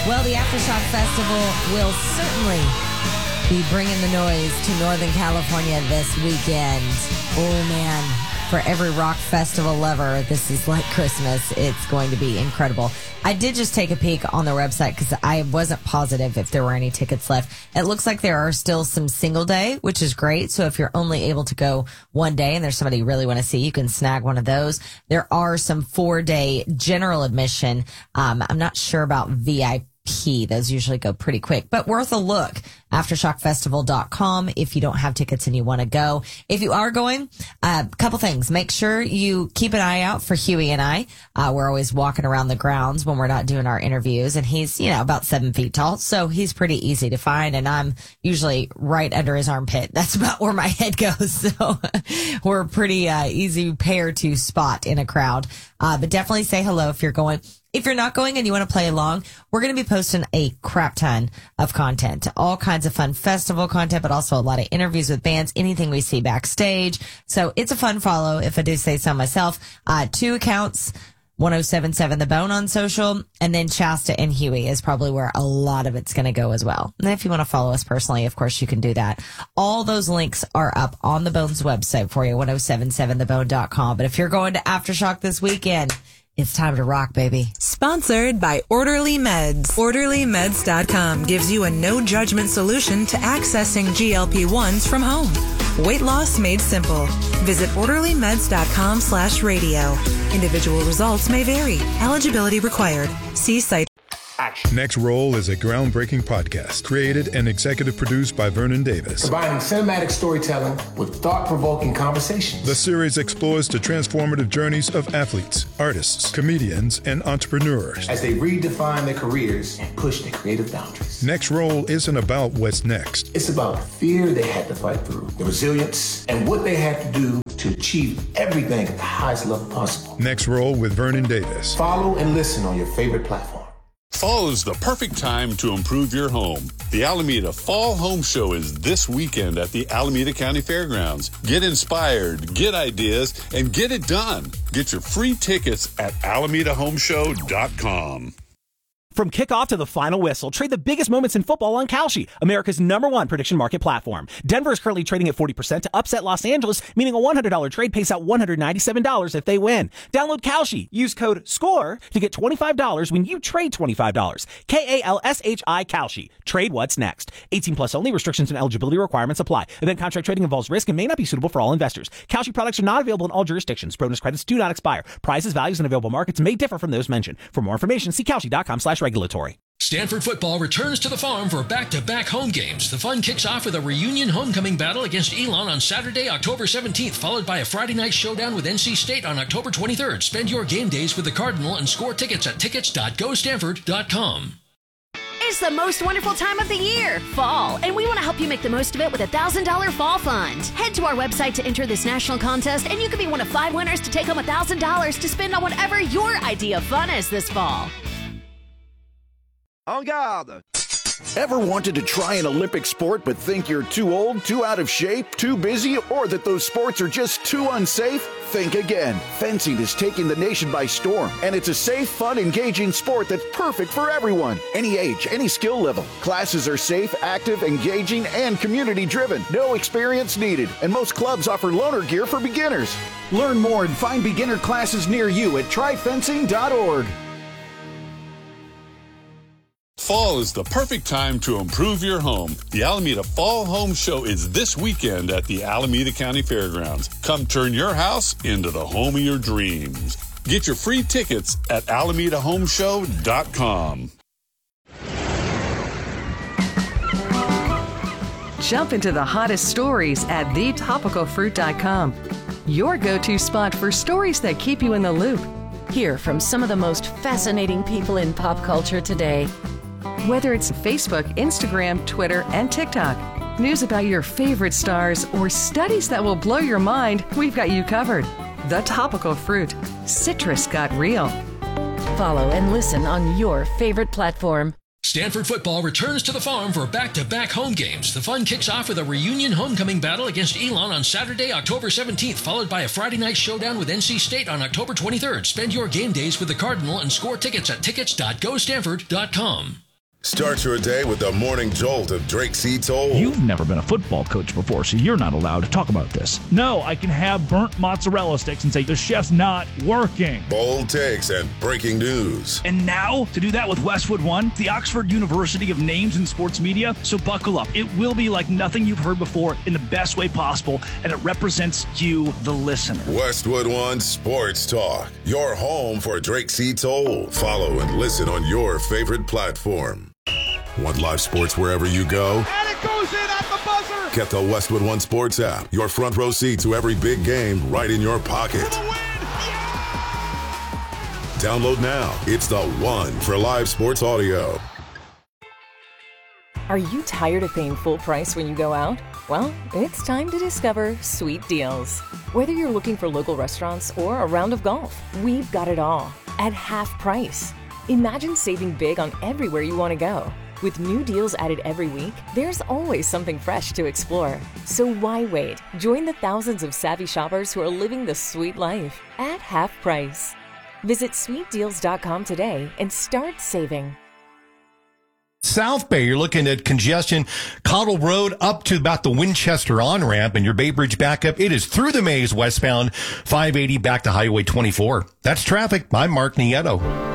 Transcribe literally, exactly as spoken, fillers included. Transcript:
Well, the Aftershock Festival will certainly be bringing the noise to Northern California this weekend. Oh, man. For every rock festival lover, this is like Christmas. It's going to be incredible. I did just take a peek on their website because I wasn't positive if there were any tickets left. It looks like there are still some single day, which is great. So if you're only able to go one day and there's somebody you really want to see, you can snag one of those. There are some four day general admission. Um, I'm not sure about V I P. Those usually go pretty quick, but worth a look. aftershock festival dot com if you don't have tickets and you want to go. If you are going, a uh, couple things. Make sure you keep an eye out for Huey and I. Uh, we're always walking around the grounds when we're not doing our interviews, and he's, you know, about seven feet tall, so he's pretty easy to find, and I'm usually right under his armpit. That's about where my head goes, so we're a pretty uh, easy pair to spot in a crowd. Uh, but definitely say hello if you're going. If you're not going and you want to play along, we're going to be posting a crap ton of content, all kinds of fun festival content, but also a lot of interviews with bands, anything we see backstage. So it's a fun follow, if I do say so myself. Uh, two accounts, one oh seven seven The Bone on social, and then Shasta and Huey is probably where a lot of it's going to go as well. And if you want to follow us personally, of course, you can do that. All those links are up on The Bone's website for you, ten seventy-seven the bone dot com. But if you're going to Aftershock this weekend, it's time to rock, baby. Sponsored by Orderly Meds. Orderly Meds dot com gives you a no-judgment solution to accessing G L P ones from home. Weight loss made simple. Visit Orderly Meds dot com slash radio. Individual results may vary. Eligibility required. See site. Action. Next Roll is a groundbreaking podcast created and executive produced by Vernon Davis. Combining cinematic storytelling with thought-provoking conversations. The series explores the transformative journeys of athletes, artists, comedians, and entrepreneurs as they redefine their careers and push their creative boundaries. Next Roll isn't about what's next. It's about the fear they had to fight through, the resilience, and what they had to do to achieve everything at the highest level possible. Next Roll with Vernon Davis. Follow and listen on your favorite platform. Fall is the perfect time to improve your home. The Alameda Fall Home Show is this weekend at the Alameda County Fairgrounds. Get inspired, get ideas, and get it done. Get your free tickets at alameda home show dot com. From kickoff to the final whistle, trade the biggest moments in football on Kalshi, America's number one prediction market platform. Denver is currently trading at forty percent to upset Los Angeles, meaning a one hundred dollars trade pays out one hundred ninety-seven dollars if they win. Download Kalshi. Use code SCORE to get twenty-five dollars when you trade twenty-five dollars. K A L S H I Kalshi. Trade what's next. eighteen plus only. Restrictions and eligibility requirements apply. Event contract trading involves risk and may not be suitable for all investors. Kalshi products are not available in all jurisdictions. Bonus credits do not expire. Prices, values, and available markets may differ from those mentioned. For more information, see Kalshi dot com slash regulatory. Stanford football returns to the farm for back-to-back home games. The fun kicks off with a reunion homecoming battle against Elon on Saturday, October seventeenth, followed by a Friday night showdown with N C State on October twenty-third. Spend your game days with the Cardinal and score tickets at tickets dot go stanford dot com. It's the most wonderful time of the year, fall, and we want to help you make the most of it with a one thousand dollars Fall Fund. Head to our website to enter this national contest, and you could be one of five winners to take home one thousand dollars to spend on whatever your idea of fun is this fall. En garde! Ever wanted to try an Olympic sport but think you're too old, too out of shape, too busy, or that those sports are just too unsafe? Think again. Fencing is taking the nation by storm, and it's a safe, fun, engaging sport that's perfect for everyone. Any age, any skill level. Classes are safe, active, engaging, and community-driven. No experience needed, and most clubs offer loaner gear for beginners. Learn more and find beginner classes near you at try fencing dot org. Fall is the perfect time to improve your home. The Alameda Fall Home Show is this weekend at the Alameda County Fairgrounds. Come turn your house into the home of your dreams. Get your free tickets at alameda home show dot com. Jump into the hottest stories at the topical fruit dot com. Your go-to spot for stories that keep you in the loop. Hear from some of the most fascinating people in pop culture today. Whether it's Facebook, Instagram, Twitter, and TikTok, news about your favorite stars, or studies that will blow your mind, we've got you covered. The Topical Fruit. Citrus got real. Follow and listen on your favorite platform. Stanford football returns to the farm for back-to-back home games. The fun kicks off with a reunion homecoming battle against Elon on Saturday, October seventeenth, followed by a Friday night showdown with N C State on October twenty-third. Spend your game days with the Cardinal and score tickets at tickets dot go stanford dot com. Start your day with the morning jolt of Drake C. Toll. You've never been a football coach before, so you're not allowed to talk about this. No, I can have burnt mozzarella sticks and say the chef's not working. Bold takes and breaking news. And now, to do that with Westwood One, the Oxford University of names in sports media. So buckle up. It will be like nothing you've heard before in the best way possible, and it represents you, the listener. Westwood One Sports Talk, your home for Drake C. Toll. Follow and listen on your favorite platform. Want live sports wherever you go? And it goes in at the buzzer! Get the Westwood One Sports app. Your front row seat to every big game right in your pocket. Download now. It's the one for live sports audio. Are you tired of paying full price when you go out? Well, it's time to discover Sweet Deals. Whether you're looking for local restaurants or a round of golf, we've got it all at half price. Imagine saving big on everywhere you want to go. With new deals added every week, there's always something fresh to explore. So why wait? Join the thousands of savvy shoppers who are living the sweet life at half price. Visit sweet deals dot com today and start saving. South Bay, you're looking at congestion, Cottle Road up to about the Winchester on-ramp, and your Bay Bridge backup. It is through the maze westbound, five eighty back to Highway twenty-four. That's traffic. I'm Mark Nieto.